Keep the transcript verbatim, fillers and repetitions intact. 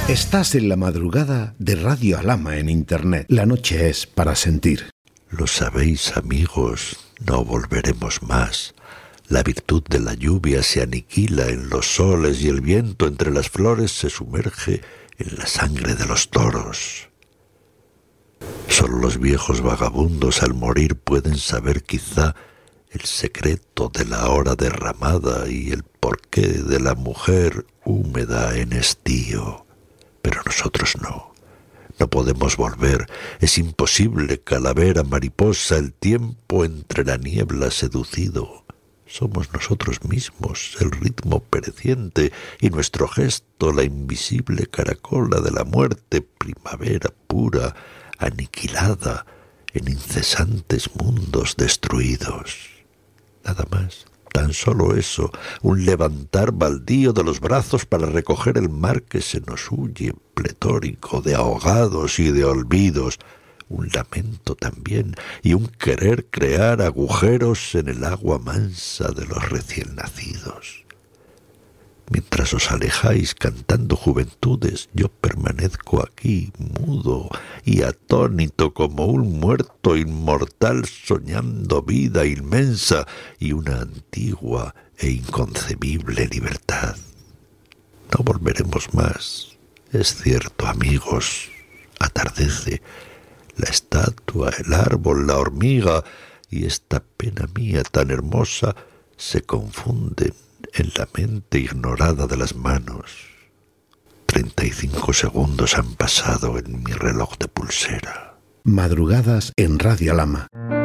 Estás en la madrugada de Radio Alhama en Internet. La noche es para sentir. Lo sabéis, amigos, no volveremos más. La virtud de la lluvia se aniquila en los soles y el viento entre las flores se sumerge en la sangre de los toros. Solo los viejos vagabundos al morir pueden saber quizá el secreto de la hora derramada y el porqué de la mujer húmeda en estío. Pero nosotros no, no podemos volver, es imposible, calavera, mariposa, el tiempo entre la niebla seducido. Somos nosotros mismos, el ritmo pereciente, y nuestro gesto, la invisible caracola de la muerte, primavera pura, aniquilada en incesantes mundos destruidos. Nada más. Tan solo eso, un levantar baldío de los brazos para recoger el mar que se nos huye, pletórico de ahogados y de olvidos, un lamento también, y un querer crear agujeros en el agua mansa de los recién nacidos. Mientras os alejáis cantando juventudes, yo permanezco aquí, mudo y atónito como un muerto inmortal soñando vida inmensa y una antigua e inconcebible libertad. No volveremos más, es cierto, amigos. Atardece, la estatua, el árbol, la hormiga y esta pena mía tan hermosa se confunden en la mente ignorada de las manos. Treinta y cinco segundos han pasado en mi reloj de pulsera. Madrugadas en Radio Alhama.